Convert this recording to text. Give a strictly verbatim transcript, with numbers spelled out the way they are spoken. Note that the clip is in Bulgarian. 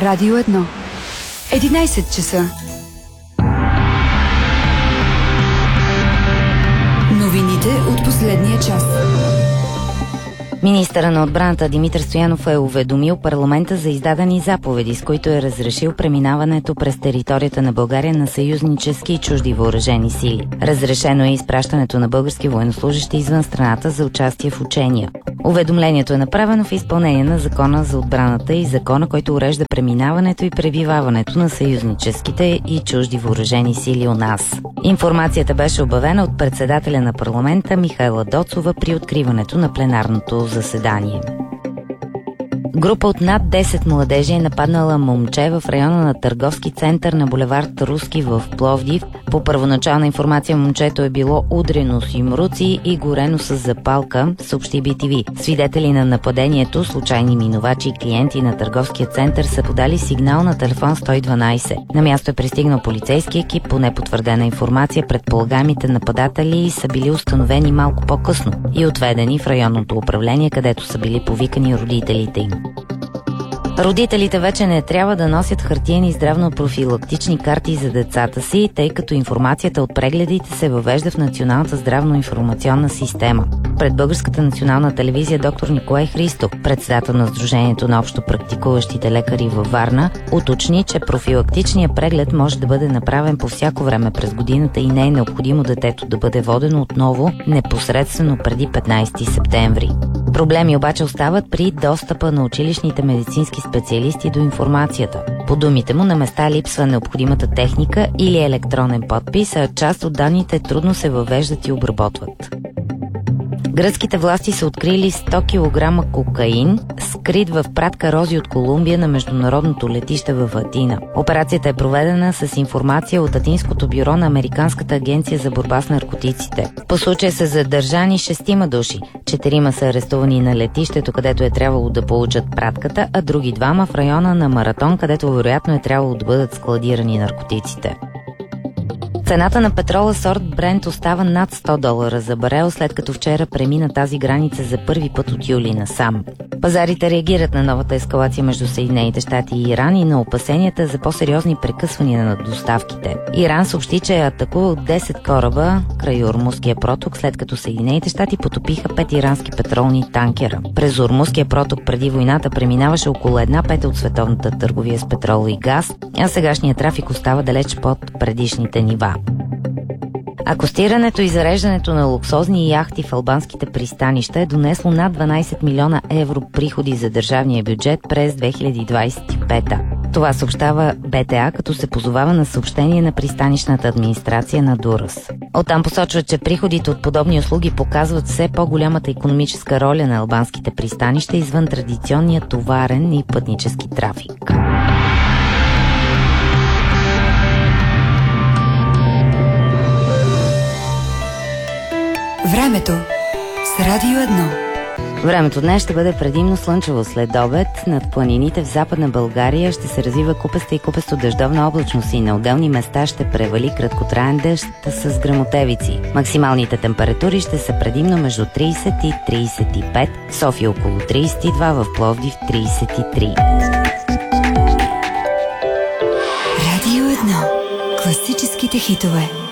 Радио едно. единайсет часа. Новините от последния час. Министърът на отбраната Димитър Стоянов е уведомил парламента за издадени заповеди, с които е разрешил преминаването през територията на България на съюзнически и чужди въоръжени сили. Разрешено е изпращането на български военнослужещи извън страната за участие в учения. Уведомлението е направено в изпълнение на Закона за отбраната и Закона, който урежда преминаването и пребиваването на съюзническите и чужди въоръжени сили у нас. Информацията беше обявена от председателя на парламента Михаела Доцова при откриването на пленарното заседание. Група от над десет младежи е нападнала момче в района на търговски център на булевард Руски в Пловдив. По първоначална информация момчето е било удрено с юмруци и горено с запалка, съобщи Би Ти Ви. Свидетели на нападението, случайни минувачи и клиенти на търговския център са подали сигнал на телефон сто и дванайсет. На място е пристигнал полицейски екип. По непотвърдена информация, предполагаемите нападатели са били установени малко по-късно и отведени в районното управление, където са били повикани родителите им. Родителите вече не трябва да носят хартиени здравно-профилактични карти за децата си, тъй като информацията от прегледите се въвежда в Националната здравно-информационна система. Пред Българската национална телевизия доктор Николай Христов, председател на Сдружението на общо практикуващите лекари във Варна, уточни, че профилактичният преглед може да бъде направен по всяко време през годината и не е необходимо детето да бъде водено отново непосредствено преди петнайсети септември. Проблеми обаче остават при достъпа на училищните медицински специалисти до информацията. По думите му, на места липсва необходимата техника или електронен подпис, а част от данните трудно се въвеждат и обработват. Гръцките власти са открили сто килограма кокаин, скрит в пратка рози от Колумбия на международното летище в Атина. Операцията е проведена с информация от Атинското бюро на Американската агенция за борба с наркотиците. По случая са задържани шестима души. Четирима са арестувани на летището, където е трябвало да получат пратката, а други двама в района на Маратон, където вероятно е трябвало да бъдат складирани наркотиците. Цената на петрола сорт Брент остава над сто долара за барел, след като вчера премина тази граница за първи път от юли насам. Пазарите реагират на новата ескалация между Съединените щати и Иран и на опасенията за по-сериозни прекъсвания на доставките. Иран съобщи, че е атакувал десет кораба край Ормузския проток, след като Съединените щати потопиха пет ирански петролни танкера. През Ормузския проток преди войната преминаваше около една пета от световната търговия с петрол и газ, а сегашният трафик остава далеч под предишните нива. Акостирането и зареждането на луксозни яхти в албанските пристанища е донесло над дванайсет милиона евро приходи за държавния бюджет през две хиляди двайсет и пета. Това съобщава Б Т А, като се позовава на съобщение на пристанищната администрация на Дурас. Оттам посочва, че приходите от подобни услуги показват все по-голямата икономическа роля на албанските пристанища извън традиционния товарен и пътнически трафик. Времето с Радио едно. Времето днес ще бъде предимно слънчево след обед. Над планините в Западна България ще се развива купеста и купесто дъждовна облачност и на отделни места ще превали краткотраен дъжд с гръмотевици. Максималните температури ще са предимно между трийсет и трийсет и пет, в София около трийсет и два, в Пловдив трийсет и три. Радио едно. Класическите хитове.